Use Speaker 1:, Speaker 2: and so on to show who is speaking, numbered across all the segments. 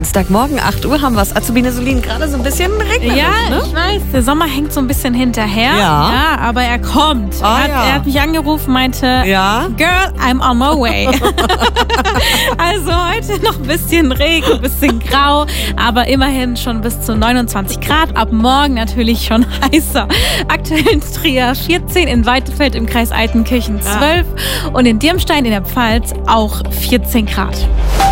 Speaker 1: Dienstagmorgen, 8 Uhr haben wir es. Azubine Solin, gerade so ein bisschen regnerisch,
Speaker 2: Ja,
Speaker 1: ne?
Speaker 2: ich weiß, der Sommer hängt so ein bisschen hinterher.
Speaker 1: Ja.
Speaker 2: Aber er kommt. Er hat mich angerufen, meinte,
Speaker 1: Ja.
Speaker 2: Girl, I'm on my way. Also heute noch ein bisschen Regen, ein bisschen grau, aber immerhin schon bis zu 29 Grad. Ab morgen natürlich schon heißer. Aktuell in Trier 14, in Weidefeld im Kreis Altenkirchen 12 und in Dirmstein in der Pfalz auch 14 Grad.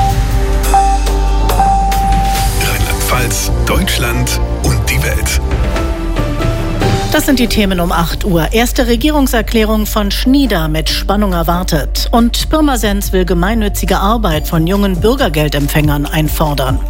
Speaker 3: Rheinland-Pfalz, Deutschland und die Welt.
Speaker 4: Das sind die Themen um 8 Uhr. Erste Regierungserklärung von Schnieder mit Spannung erwartet. Und Pirmasens will gemeinnützige Arbeit von jungen Bürgergeldempfängern einfordern.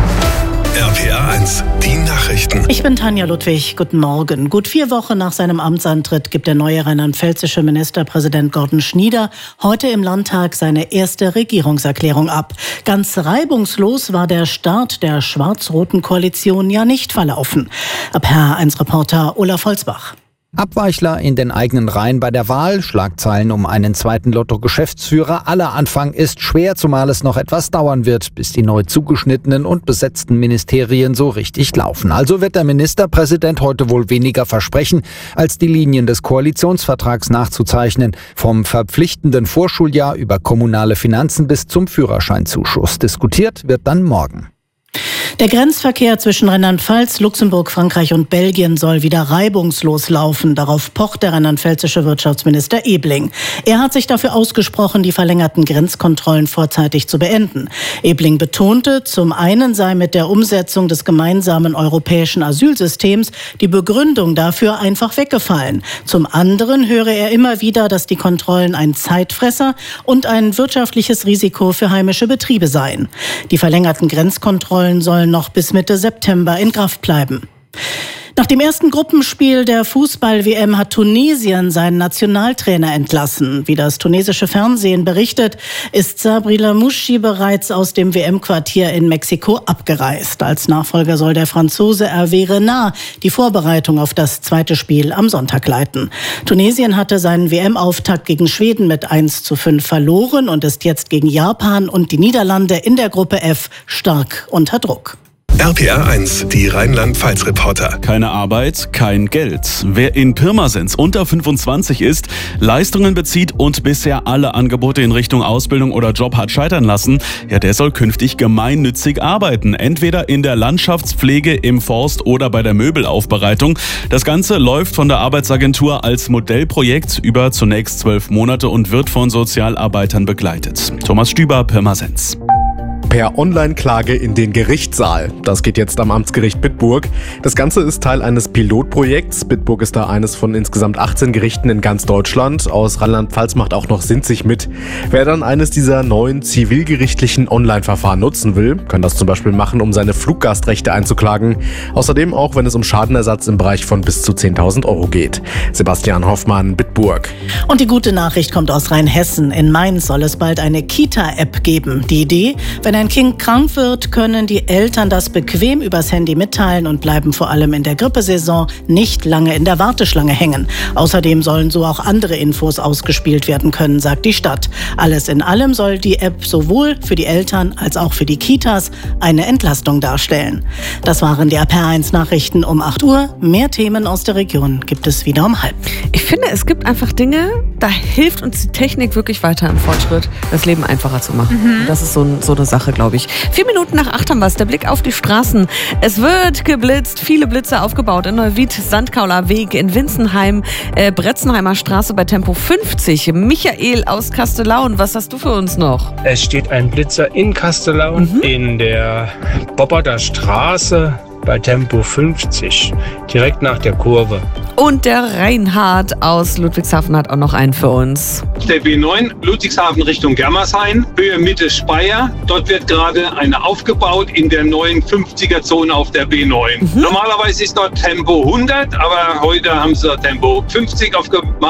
Speaker 3: RPA 1, die Nachrichten.
Speaker 4: Ich bin Tanja Ludwig. Guten Morgen. Gut 4 Wochen nach seinem Amtsantritt gibt der neue rheinland-pfälzische Ministerpräsident Gordon Schnieder heute im Landtag seine erste Regierungserklärung ab. Ganz reibungslos war der Start der schwarz-roten Koalition ja nicht verlaufen. RPA1-Reporter Olaf Holzbach.
Speaker 5: Abweichler in den eigenen Reihen bei der Wahl, Schlagzeilen um einen zweiten Lotto-Geschäftsführer. Aller Anfang ist schwer, zumal es noch etwas dauern wird, bis die neu zugeschnittenen und besetzten Ministerien so richtig laufen. Also wird der Ministerpräsident heute wohl weniger versprechen, als die Linien des Koalitionsvertrags nachzuzeichnen. Vom verpflichtenden Vorschuljahr über kommunale Finanzen bis zum Führerscheinzuschuss. Diskutiert wird dann morgen.
Speaker 4: Der Grenzverkehr zwischen Rheinland-Pfalz, Luxemburg, Frankreich und Belgien soll wieder reibungslos laufen. Darauf pocht der rheinland-pfälzische Wirtschaftsminister Ebling. Er hat sich dafür ausgesprochen, die verlängerten Grenzkontrollen vorzeitig zu beenden. Ebling betonte, zum einen sei mit der Umsetzung des gemeinsamen europäischen Asylsystems die Begründung dafür einfach weggefallen. Zum anderen höre er immer wieder, dass die Kontrollen ein Zeitfresser und ein wirtschaftliches Risiko für heimische Betriebe seien. Die verlängerten Grenzkontrollen sollen noch bis Mitte September in Kraft bleiben. Nach dem ersten Gruppenspiel der Fußball-WM hat Tunesien seinen Nationaltrainer entlassen. Wie das tunesische Fernsehen berichtet, ist Sabri Lamouchi bereits aus dem WM-Quartier in Mexiko abgereist. Als Nachfolger soll der Franzose Hervé Renard die Vorbereitung auf das zweite Spiel am Sonntag leiten. Tunesien hatte seinen WM-Auftakt gegen Schweden mit 1:5 verloren und ist jetzt gegen Japan und die Niederlande in der Gruppe F stark unter Druck.
Speaker 3: RPA 1, die Rheinland-Pfalz-Reporter.
Speaker 6: Keine Arbeit, kein Geld. Wer in Pirmasens unter 25 ist, Leistungen bezieht und bisher alle Angebote in Richtung Ausbildung oder Job hat scheitern lassen, ja, der soll künftig gemeinnützig arbeiten. Entweder in der Landschaftspflege, im Forst oder bei der Möbelaufbereitung. Das Ganze läuft von der Arbeitsagentur als Modellprojekt über zunächst 12 Monate und wird von Sozialarbeitern begleitet. Thomas Stüber, Pirmasens.
Speaker 7: Per Online-Klage in den Gerichtssaal. Das geht jetzt am Amtsgericht Bitburg. Das Ganze ist Teil eines Pilotprojekts. Bitburg ist da eines von insgesamt 18 Gerichten in ganz Deutschland. Aus Rheinland-Pfalz macht auch noch Sinzig mit. Wer dann eines dieser neuen zivilgerichtlichen Online-Verfahren nutzen will, kann das zum Beispiel machen, um seine Fluggastrechte einzuklagen. Außerdem auch, wenn es um Schadenersatz im Bereich von bis zu 10.000 Euro geht. Sebastian Hoffmann, Bitburg.
Speaker 4: Und die gute Nachricht kommt aus Rheinhessen. In Mainz soll es bald eine Kita-App geben. Die Idee, wenn ein Kind krank wird, können die Eltern das bequem übers Handy mitteilen und bleiben vor allem in der Grippesaison nicht lange in der Warteschlange hängen. Außerdem sollen so auch andere Infos ausgespielt werden können, sagt die Stadt. Alles in allem soll die App sowohl für die Eltern als auch für die Kitas eine Entlastung darstellen. Das waren die RPA1-Nachrichten um 8 Uhr. Mehr Themen aus der Region gibt es wieder um 12:30.
Speaker 1: Ich finde, es gibt einfach Dinge, da hilft uns die Technik wirklich weiter im Fortschritt, das Leben einfacher zu machen. Das ist so eine Sache, glaube ich. 4 Minuten nach 8 haben wir es. Der Blick auf die Straßen. Es wird geblitzt, viele Blitze aufgebaut in Neuwied, Sandkauler Weg, in Winzenheim, Bretzenheimer Straße bei Tempo 50. Michael aus Kastellaun, was hast du für uns noch?
Speaker 8: Es steht ein Blitzer in Kastellaun in der Bobberter Straße bei Tempo 50, direkt nach der Kurve.
Speaker 1: Und der Reinhard aus Ludwigshafen hat auch noch einen für uns.
Speaker 9: Der B9 Ludwigshafen Richtung Germershain, Höhe Mitte Speyer. Dort wird gerade eine aufgebaut in der neuen 50er-Zone auf der B9. Normalerweise ist dort Tempo 100, aber heute haben sie Tempo 50 aufgemacht.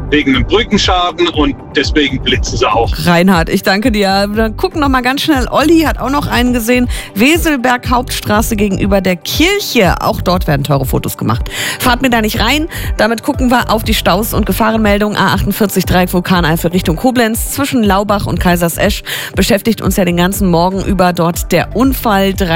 Speaker 9: wegen einem Brückenschaden und deswegen blitzen sie auch.
Speaker 1: Reinhard, ich danke dir. Dann gucken noch mal ganz schnell. Olli hat auch noch einen gesehen. Weselberg Hauptstraße gegenüber der Kirche. Auch dort werden teure Fotos gemacht. Fahrt mir da nicht rein. Damit gucken wir auf die Staus und Gefahrenmeldung. A48 Dreieck Vulkaneifel Richtung Koblenz zwischen Laubach und Kaisersesch beschäftigt uns ja den ganzen Morgen über dort der Unfall.